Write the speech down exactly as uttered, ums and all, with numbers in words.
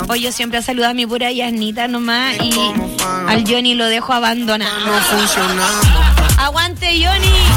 Hoy yo siempre saludo a mi pura Yasnita nomás y al Johnny lo dejo abandonado. No funcionamos. ¡Aguante, Johnny!